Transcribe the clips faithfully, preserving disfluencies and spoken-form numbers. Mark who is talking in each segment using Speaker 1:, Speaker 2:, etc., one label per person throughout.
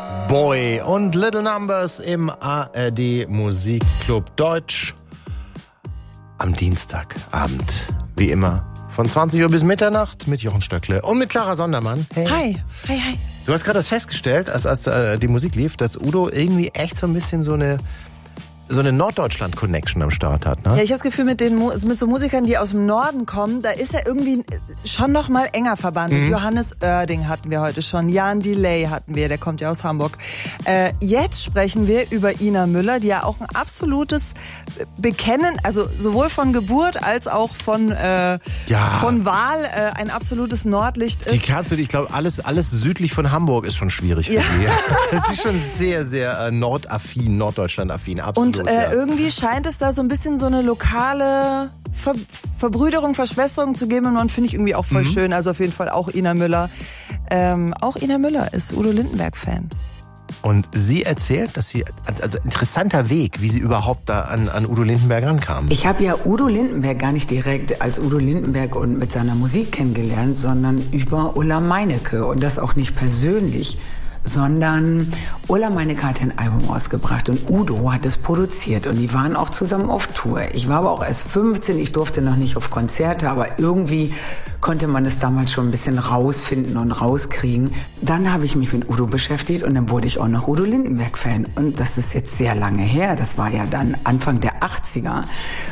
Speaker 1: Boy und Little Numbers im A R D Musikclub Deutsch am Dienstagabend, wie immer, von zwanzig Uhr bis Mitternacht mit Jochen Stöckle und mit Clara Sondermann.
Speaker 2: Hey. Hi, hi, hi.
Speaker 1: Du hast gerade das festgestellt, als, als äh, die Musik lief, dass Udo irgendwie echt so ein bisschen so eine so eine Norddeutschland-Connection am Start hat, ne?
Speaker 2: Ja, ich habe das Gefühl, mit, den, mit so Musikern, die aus dem Norden kommen, da ist er irgendwie schon noch mal enger verbandelt. Mhm. Johannes Oerding hatten wir heute schon, Jan Delay hatten wir, der kommt ja aus Hamburg. Äh, jetzt sprechen wir über Ina Müller, die ja auch ein absolutes Bekennen, also sowohl von Geburt als auch von, äh, ja. von Wahl äh, ein absolutes Nordlicht ist.
Speaker 1: Die kannst du, ich glaube, alles, alles südlich von Hamburg ist schon schwierig für
Speaker 2: ja.
Speaker 1: sie. Das ist schon sehr, sehr äh, nordaffin, Norddeutschland-affin, absolut.
Speaker 2: Und äh,
Speaker 1: ja.
Speaker 2: irgendwie scheint es da so ein bisschen so eine lokale Ver- Verbrüderung, Verschwesterung zu geben und finde ich irgendwie auch voll mhm. schön. Also auf jeden Fall auch Ina Müller. Ähm, auch Ina Müller ist Udo Lindenberg-Fan.
Speaker 1: Und sie erzählt, dass sie, also interessanter Weg, wie sie überhaupt da an, an Udo Lindenberg rankam.
Speaker 3: Ich habe ja Udo Lindenberg gar nicht direkt als Udo Lindenberg und mit seiner Musik kennengelernt, sondern über Ulla Meinecke und das auch nicht persönlich, sondern Ulla Meinecke hat ein Album ausgebracht und Udo hat es produziert und die waren auch zusammen auf Tour. Ich war aber auch erst fünfzehn, ich durfte noch nicht auf Konzerte, aber irgendwie konnte man es damals schon ein bisschen rausfinden und rauskriegen. Dann habe ich mich mit Udo beschäftigt und dann wurde ich auch noch Udo Lindenberg-Fan und das ist jetzt sehr lange her, das war ja dann Anfang der achtziger.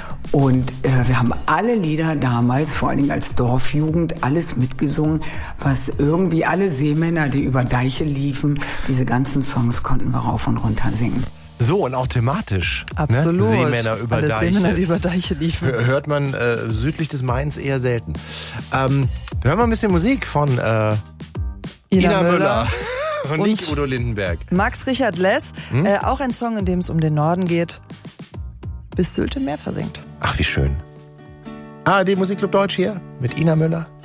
Speaker 3: Und äh, wir haben alle Lieder damals, vor allen Dingen als Dorfjugend, alles mitgesungen, was irgendwie alle Seemänner, die über Deiche liefen, diese ganzen Songs konnten wir rauf und runter singen.
Speaker 1: So, und auch thematisch.
Speaker 2: Absolut.
Speaker 1: Ne? Seemänner über
Speaker 2: alle
Speaker 1: Deiche.
Speaker 2: Seemänner, die über Deiche liefen.
Speaker 1: Hört man äh, südlich des Mains eher selten. Ähm, hören wir ein bisschen Musik von äh, Ina, Ina Müller. Müller. Und, und nicht Udo Lindenberg.
Speaker 2: Max Richard Less, hm? äh, auch ein Song, in dem es um den Norden geht. Bis Sylt im Meer versinkt.
Speaker 1: Ach, wie schön. A R D Musikclub Deutsch hier mit Ina Müller.